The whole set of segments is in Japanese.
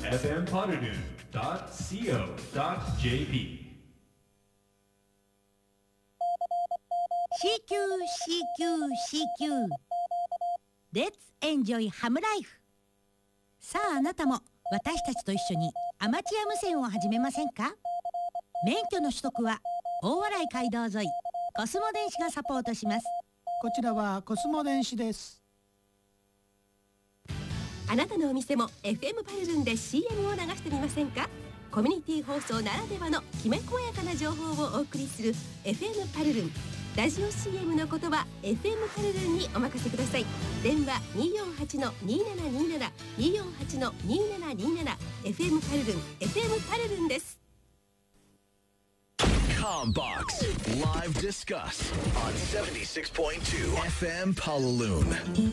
fmpodadoo.co.jp CQCQCQ Let's Enjoy Ham Life。 さああなたも私たちと一緒にアマチュア無線を始めませんか？免許の取得は大洗街道沿いコスモ電子がサポートします。 こちらはコスモ電子です。 あなたのお店も FM パルルンで CM を流してみませんか？コミュニティ放送ならではのきめ細やかな情報をお送りする FM パルルン。ラジオ CM の言葉 FM パルルンにお任せください。電話 248-2727 248-2727 FM パルルン FM パルルンです。 Combox Live Discuss on 76.2 FM Palaloon。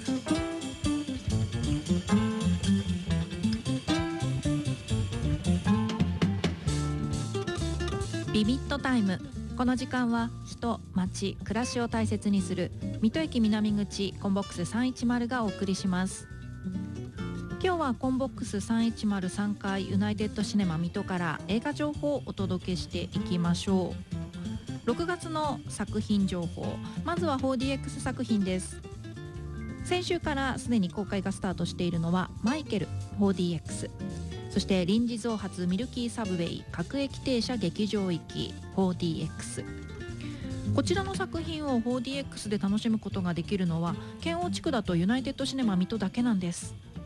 ビビットタイム。この時間は人、町、暮らしを大切にする水戸駅南口コンボックス310がお送りします。今日はコンボックス3103階ユナイテッドシネマ水戸から映画情報をお届けしていきましょう。6月の作品情報、まずは 4DX 作品です。先週からすでに公開がスタートしているのはマイケル 4DX、 そして臨時増発ミルキーサブウェイ各駅停車劇場行き 4DX。 こちらの作品を 4DX で楽しむことができるのは県央地区だとユナイテッドシネマ水戸だけなんです。